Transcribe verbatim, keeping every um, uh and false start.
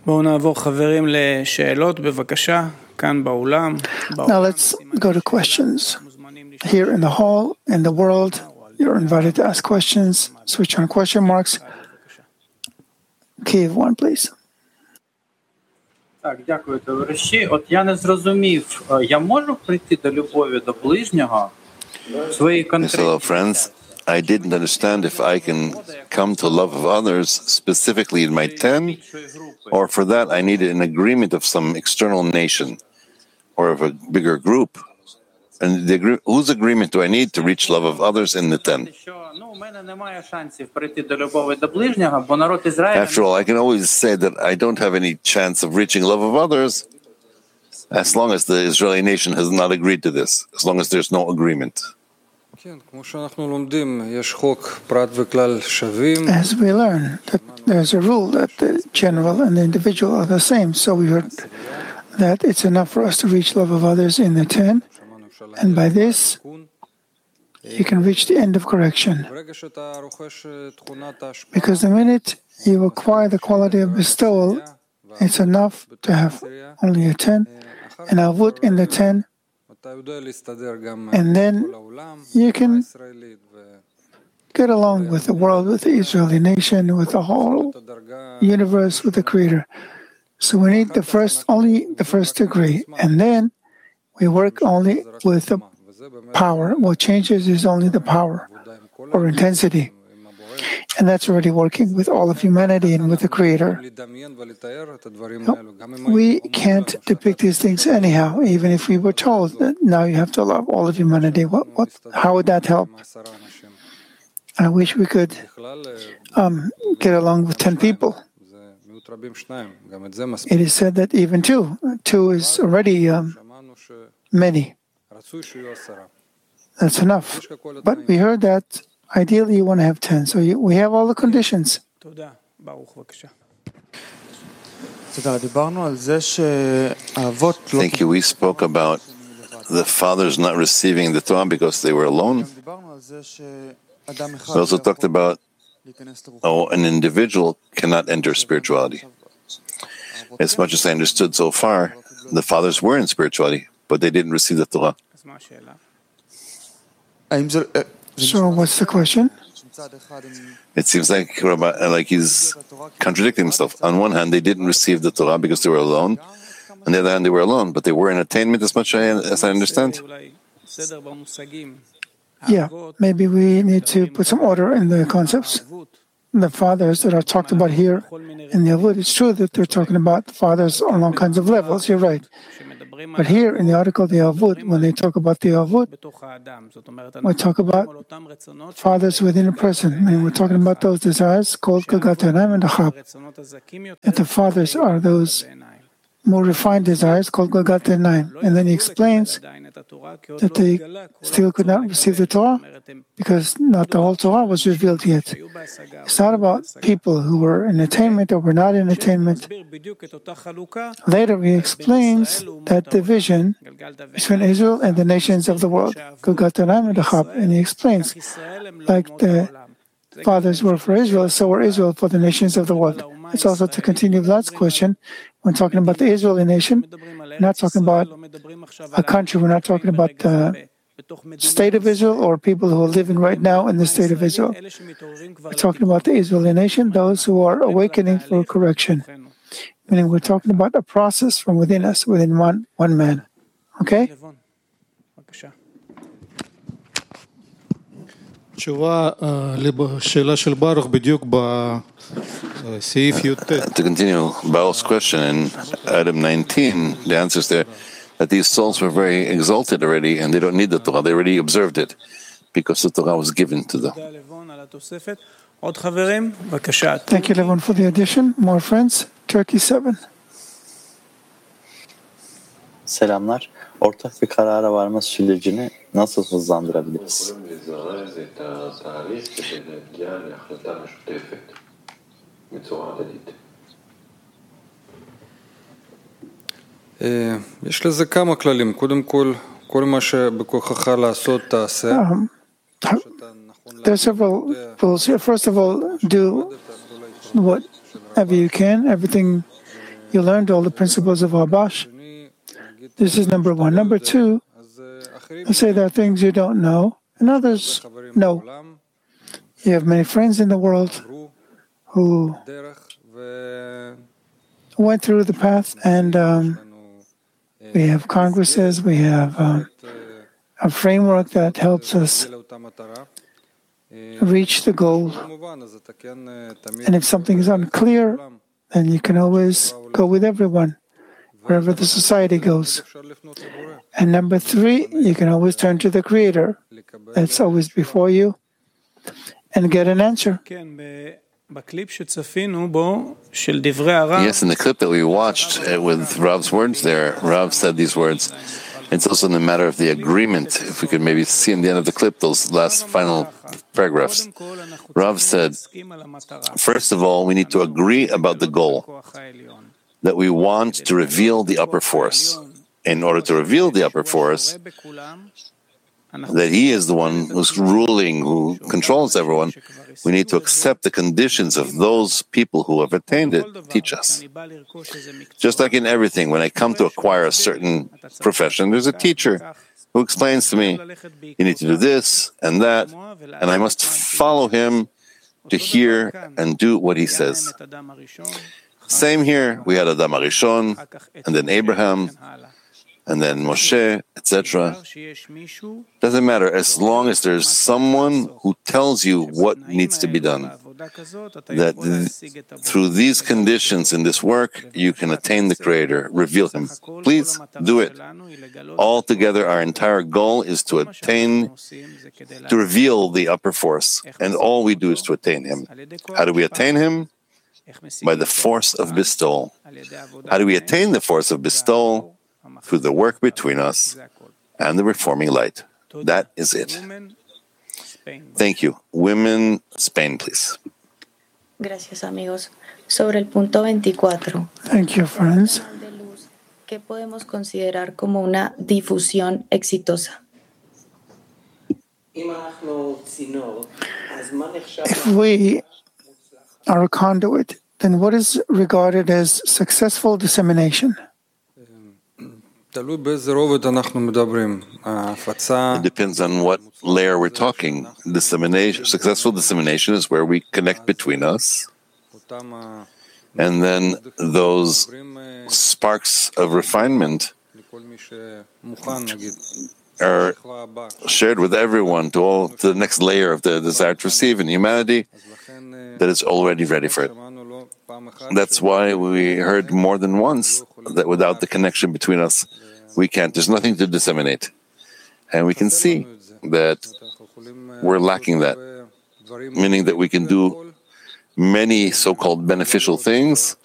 בואו נעבור חברים לשאלות, בבקשה, כאן באולם. Now let's go to questions. Here in the hall, in the world, you're invited to ask questions. Switch on question marks. Kiev one, please. Так, дякую, товариші. От я не зрозумів, я можу прийти до любові до ближнього в своїй конкретній... Hello, friends. I didn't understand if I can come to love of others specifically in my ten, or for that I needed an agreement of some external nation or of a bigger group. And the, whose agreement do I need to reach love of others in the ten? After all, I can always say that I don't have any chance of reaching love of others as long as the Israeli nation has not agreed to this, as long as there's no agreement. As we learn that there's a rule that the general and the individual are the same, so we heard that it's enough for us to reach love of others in the ten, and by this you can reach the end of correction. Because the minute you acquire the quality of bestowal, it's enough to have only a ten, and avut in the ten, and then you can get along with the world, with the Israeli nation, with the whole universe, with the Creator. So we need the first, only the first degree, and then we work only with the power. What changes is only the power or intensity. And that's already working with all of humanity and with the Creator. We can't depict these things anyhow, even if we were told that now you have to love all of humanity. What, what, how would that help? I wish we could um, get along with ten people. It is said that even two, two is already um, many. That's enough. But we heard that ideally, you want to have ten. So you, we have all the conditions. Thank you. We spoke about the fathers not receiving the Torah because they were alone. We also talked about how an individual cannot enter spirituality. As much as I understood so far, the fathers were in spirituality, but they didn't receive the Torah. So what's the question? It seems like like he's contradicting himself. On one hand, they didn't receive the Torah because they were alone. On the other hand, they were alone, but they were in attainment as much as I understand. Yeah, maybe we need to put some order in the concepts. The fathers that are talked about here in the Avut, it's true that they're talking about fathers on all kinds of levels, you're right. But here in the article, the Avut, when they talk about the Avut, we talk about fathers within a person. And we're talking about those desires called Gagat Einayim and Achab. That the fathers are those more refined desires called Gagat Einayim. And then he explains that they still could not receive the Torah because not the whole Torah was revealed yet. It's not about people who were in attainment or were not in attainment. Later he explains that division between Israel and the nations of the world, Gagat Einayim and Achab, and he explains like the fathers were for Israel, so were Israel for the nations of the world. It's also to continue Vlad's question. When talking about the Israeli nation, we're not talking about a country, we're not talking about the state of Israel or people who are living right now in the state of Israel. We're talking about the Israeli nation, those who are awakening for correction. Meaning we're talking about a process from within us, within one, one man. Okay? תשובה לשאלה של ברוך בדיוק בסעיף י"ט. To continue Baruch's question in Adam nineteen, the answer is there that these souls were very exalted already and they don't need the Torah. They already observed it because the Torah was given to them. Thank you, Levon, for the addition. More friends. Turkey seven. Selamlar. Ortak bir karara varma sürecini nasıl hızlandırabiliriz? יש לזה כמה כללים. קודם כל, כל מה שבכוחך לעשות תעשה. There are several rules here. First of all, do whatever you can, everything You learned all the principles of Abash. This is number one. Number two, let's say there are things you don't know, and others know. You have many friends in the world who went through the path, and um, we have congresses, we have um, a framework that helps us reach the goal. And if something is unclear, then you can always go with everyone, wherever the society goes. And number three, you can always turn to the Creator. That's always before you, and get an answer. Yes, in the clip that we watched uh, with Rav's words there, Rav said these words. It's also in the matter of the agreement. If we could maybe see in the end of the clip those last final paragraphs. Rav said, first of all, we need to agree about the goal, that we want to reveal the upper force. In order to reveal the upper force, that He is the one who's ruling, who controls everyone, we need to accept the conditions of those people who have attained it, teach us. Just like in everything, when I come to acquire a certain profession, there's a teacher who explains to me, you need to do this and that, and I must follow him to hear and do what he says. Same here, we had Adam HaRishon, and then Abraham, and then Moshe, et cetera. Doesn't matter, as long as there's someone who tells you what needs to be done. That th- through these conditions in this work, you can attain the Creator, reveal Him. Please do it. Altogether, our entire goal is to attain, to reveal the upper force, and all we do is to attain Him. How do we attain Him? By the force of bestowal. How do we attain the force of bestowal? Through the work between us and the reforming light. That is it. Thank you. Women, Spain, please. Gracias, amigos. Sobre el punto veinticuatro. Thank you, friends. ¿Qué podemos considerar como una difusión exitosa? If we are a conduit, then what is regarded as successful dissemination? It depends on what layer we're talking. Dissemination, successful dissemination is where we connect between us, and then those sparks of refinement are shared with everyone to all to the next layer of the desire to receive in humanity that is already ready for it. That's why we heard more than once that without the connection between us, we can't. There's nothing to disseminate. And we can see that we're lacking that, meaning that we can do many so-called beneficial things,